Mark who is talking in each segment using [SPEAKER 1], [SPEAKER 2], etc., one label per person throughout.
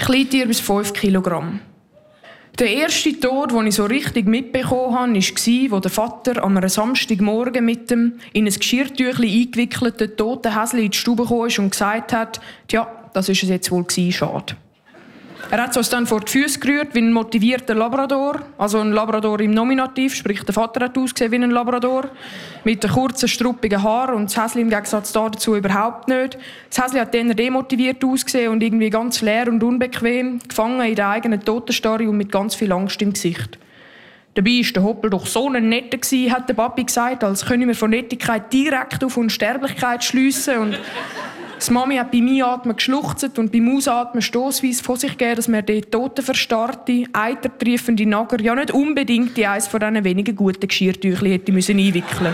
[SPEAKER 1] Kleintier bis 5 Kilogramm. Der erste Tod, den ich so richtig mitbekommen habe, war, als der Vater an einem Samstagmorgen mit dem in ein Geschirrtüchlein eingewickelten toten Häsli in die Stube kam und gesagt hat, «Tja, das war es jetzt wohl gewesen, schade.» Er hat es uns dann vor die Füße gerührt wie ein motivierter Labrador, also ein Labrador im Nominativ, sprich der Vater hat ausgesehen wie ein Labrador, mit den kurzen, struppigen Haaren und das Häsli im Gegensatz dazu überhaupt nicht. Das Häsli hat eher demotiviert ausgesehen und irgendwie ganz leer und unbequem, gefangen in der eigenen Totenstarre und mit ganz viel Angst im Gesicht. Dabei war der Hoppel doch so ein Netter gewesen, hat der Papi gesagt, als können wir von Nettigkeit direkt auf Unsterblichkeit schliessen. Und die Mami hat beim Einatmen geschluchzt und beim Ausatmen stossweise von sich gegeben, dass wir den totenverstarrte, eitertriefende Nager ja nicht unbedingt in eines von diesen wenigen guten Geschirrtüchlein hätte einwickeln müssen.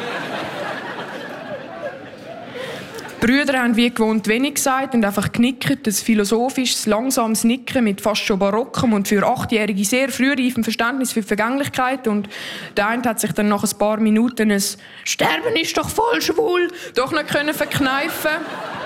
[SPEAKER 1] Die Brüder haben wie gewohnt wenig gesagt und einfach genickt. Ein philosophisches, langsames Nicken mit fast schon barockem und für 8-Jährige sehr frühreifem Verständnis für die Vergänglichkeit. Und der eine hat sich dann nach ein paar Minuten ein «Sterben ist doch voll schwul» doch nicht verkneifen können.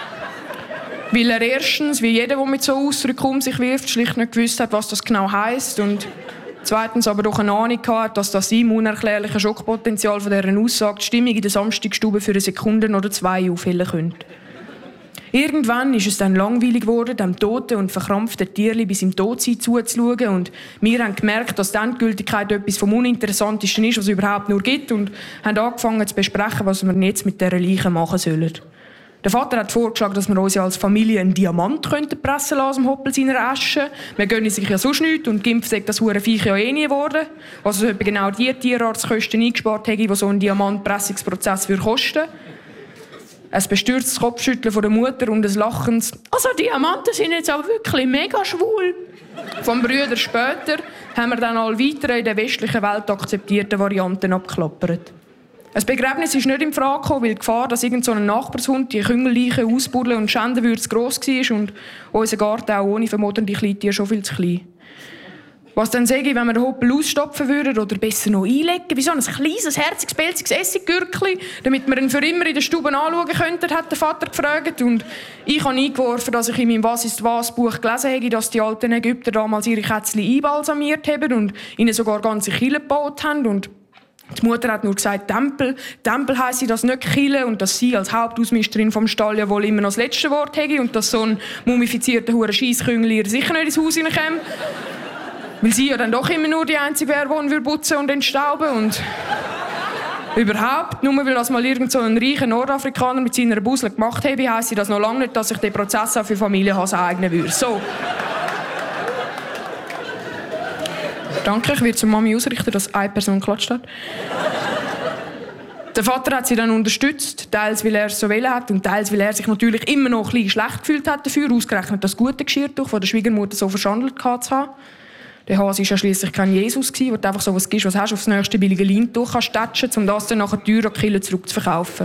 [SPEAKER 1] Weil er erstens, wie jeder, der mit so Ausdrücken um sich wirft, schlicht nicht gewusst hat, was das genau heisst. Und zweitens aber doch eine Ahnung hatte, dass das unerklärliche Schockpotenzial von dieser Aussage die Stimmung in der Samstagstube für eine Sekunde oder 2 aufhellen könnte. Irgendwann ist es dann langweilig geworden, dem toten und verkrampften Tierli bis im Todsein zuzuschauen. Und wir haben gemerkt, dass die Endgültigkeit etwas vom Uninteressantesten ist, was es überhaupt nur gibt. Und haben angefangen zu besprechen, was wir jetzt mit dieser Leiche machen sollen. Der Vater hat vorgeschlagen, dass wir uns als Familie einen Diamant pressen lassen aus dem Hoppel seiner Asche. Wir gönnen sich ja sonst nichts und Gimpf sagt das hure Viech ja eh nie geworden. Also etwa genau die Tierarztkosten eingespart hätte, die so ein Diamantpressungsprozess kosten würde. Ein bestürztes Kopfschütteln von der Mutter und ein lachendes «Also Diamanten sind jetzt aber wirklich mega schwul!» Vom Brüder später haben wir dann alle weiteren in der westlichen Welt akzeptierten Varianten abgeklappert. Ein Begräbnis ist nicht in Frage gekommen, weil die Gefahr, dass irgend so ein Nachbarshund die Küngelleiche ausbuddeln und schänden würde, zu gross war und unser Garten auch ohne vermodernde Kleintiere schon viel zu klein. Was dann sage ich, wenn wir den Hoppel ausstopfen würden oder besser noch einlegen, wie so ein kleines, herziges, pelziges Essiggürkli, damit wir ihn für immer in der Stube anschauen könnten, hat der Vater gefragt. Und ich habe eingeworfen, dass ich in meinem «Was ist was» Buch gelesen habe, dass die alten Ägypter damals ihre Kätzchen einbalsamiert haben und ihnen sogar ganze Kirchen gebaut haben. Und die Mutter hat nur gesagt, Tempel. Tempel heisse das nicht Kille und dass sie als Hauptausmisterin vom Stall ja wohl immer noch das letzte Wort hätte und dass so ein mumifizierter hure Scheissküngel ihr sicher nicht ins Haus hineinkäme. Weil sie ja dann doch immer nur die Einzige wäre, die ihn putzen und entstauben und überhaupt, nur weil das mal irgend so ein reicher Nordafrikaner mit seiner Busle gemacht habe, heisse das noch lange nicht, dass ich den Prozess auch für Familienhass eignen würde. So. Danke, ich werde zur Mami ausrichten, dass eine Person geklatscht hat. Der Vater hat sie dann unterstützt, teils weil er es so wollen hat und teils weil er sich natürlich immer noch ein bisschen schlecht gefühlt hat dafür, ausgerechnet das gute Geschirrtuch von der Schwiegermutter so verschandelt zu haben. Der Hase war ja schliesslich kein Jesus, wo du einfach so etwas gibst, was hast, aufs nächste billige Leintuch kannst tätschen, um das dann nachher teuer an die Kille zurückzuverkaufen.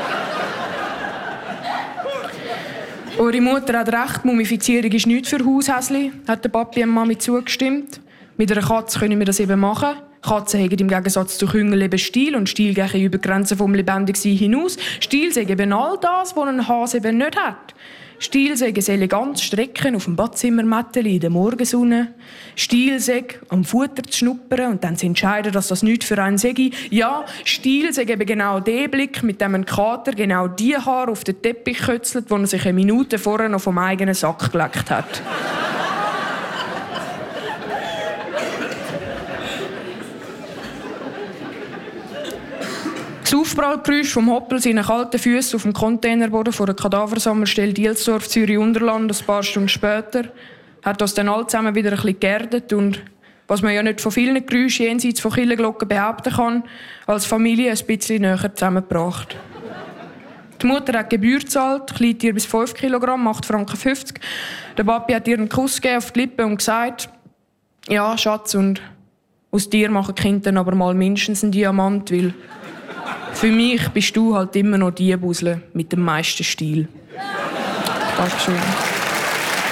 [SPEAKER 1] Eure Mutter hat recht, Mumifizierung ist nichts für Haushäsli, hat der Papi und Mami zugestimmt. Mit einer Katze können wir das eben machen. Katzen haben im Gegensatz zu Küngel eben Stil und Stil gehen über die Grenzen vom Lebendigsein hinaus. Stil sagt eben all das, was ein Hase eben nicht hat. Stil sagt ein elegantes Strecken auf dem Badzimmermätteli in der Morgensonne. Stil sagt am Futter zu schnuppern und dann zu entscheiden, dass das nichts für einen sei. Ja, Stil sagt eben genau den Blick, mit dem ein Kater genau die Haare auf den Teppich kötzelt, wo er sich eine Minute vorher noch vom eigenen Sack geleckt hat. Das Aufprallgeräusch vom Hoppel seinen kalten Füßen auf dem Containerboden vor der Kadaversammelstelle Dielsdorf, Zürich-Unterland, ein paar Stunden später, hat uns dann alle zusammen wieder ein bisschen geerdet und, was man ja nicht von vielen Geräuschen jenseits von Kirchenglocken behaupten kann, als Familie ein bisschen näher zusammengebracht. Die Mutter hat Gebühr gezahlt, Kleintier bis 5 Kilogramm, 8,50 Franken. Der Papi hat ihr einen Kuss gegeben auf die Lippe und gesagt, ja, Schatz, und aus dir machen die Kinder dann aber mal mindestens einen Diamant, weil für mich bist du halt immer noch die Busle mit dem meisten Stil. Dankeschön.